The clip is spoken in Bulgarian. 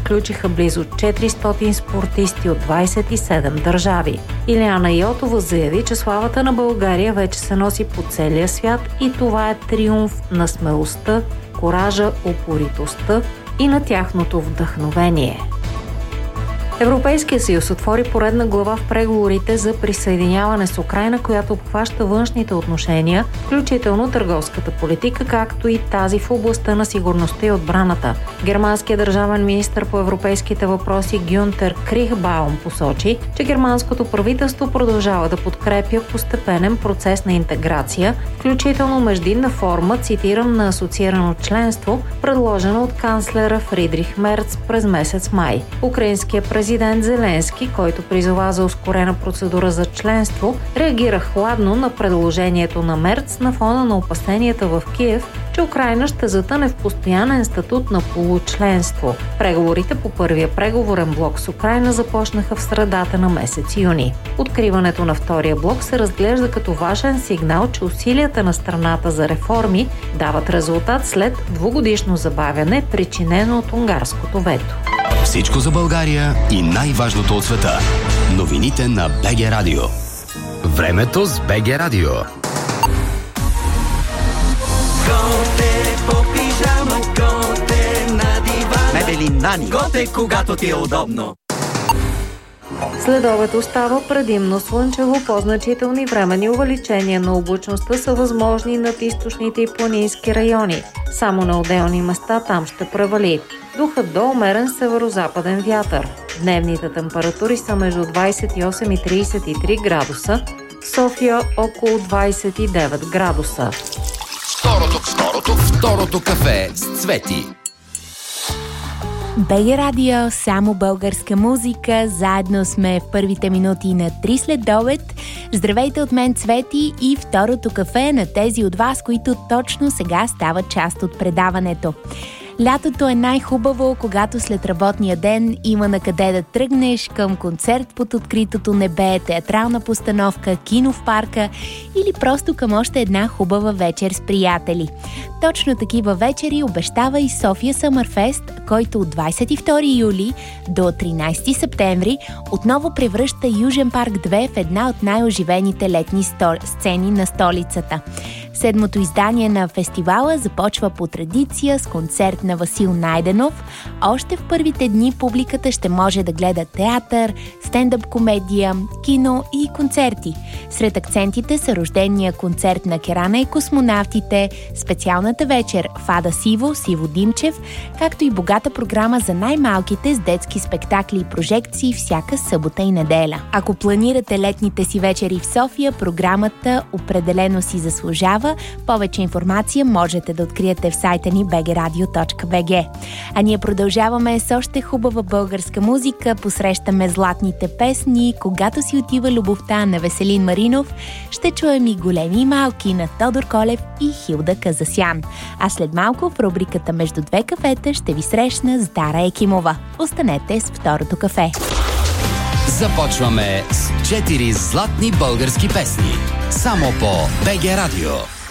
включиха близо 400 спортисти от 27 държави. Илияна Йотова заяви, че славата на България вече се носи по целия свят и това е триумф на смелостта, коража, упоритостта и на тяхното вдъхновение. Европейския съюз отвори поредна глава в преговорите за присъединяване с Украйна, която обхваща външните отношения, включително търговската политика, както и тази в областта на сигурността и отбраната. Германският държавен министър по европейските въпроси Гюнтер Крихбаум посочи, че германското правителство продължава да подкрепя постепенен процес на интеграция, включително междинна форма, цитирам, на асоциирано членство, предложена от канцлера Фридрих Мерц през месец май. Украинският президент Зеленски, който призова за ускорена процедура за членство, реагира хладно на предложението на Мерц на фона на опасенията в Киев, че Украйна ще затъне в постоянен статут на получленство. Преговорите по първия преговорен блок с Украйна започнаха в средата на месец юни. Откриването на втория блок се разглежда като важен сигнал, че усилията на страната за реформи дават резултат след двугодишно забавяне, причинено от унгарското вето. Всичко за България и най-важното от света. Новините на БГ Радио. Времето с БГ Радио. Готе по пижама, готе на дивана. Мебели Нани. Готе, когато ти е удобно. Следобед остава предимно слънчево, по-значителни временни увеличения на облачността са възможни над източните и планински райони. Само на отделни места там ще превали. Духът до умерен северо-западен вятър. Дневните температури са между 28 и 33 градуса, в София около 29 градуса. Второто кафе с Цвети. БГ Радио, само българска музика. Заедно сме в първите минути на 3 следобед. Здравейте от мен, Цвети, и второто кафе на тези от вас, които точно сега стават част от предаването. Лятото е най-хубаво, когато след работния ден има на къде да тръгнеш към концерт под откритото небе, театрална постановка, кино в парка или просто към още една хубава вечер с приятели. Точно такива вечери обещава и София Съмърфест, който от 22 юли до 13 септември отново превръща Южен парк 2 в една от най-оживените летни сцени на столицата. Седмото издание на фестивала започва по традиция с концерт на Васил Найденов. Още в първите дни публиката ще може да гледа театър, стендъп комедия, кино и концерти. Сред акцентите са рождения концерт на Керана и космонавтите, специалната вечер Фада Сиво, Сиво Димчев, както и богата програма за най-малките с детски спектакли и прожекции всяка събота и неделя. Ако планирате летните си вечери в София, програмата определено си заслужава. Повече информация можете да откриете в сайта ни bgradio.bg. А ние продължаваме с още хубава българска музика, посрещаме златните песни, когато си отива любовта на Веселин Маринов, ще чуем и големи и малки на Тодор Колев и Хилда Казасян. А след малко в рубриката Между две кафета ще ви срещна с Дара Екимова. Останете с второто кафе. Започваме с 4 златни български песни. Само по БГ Радио.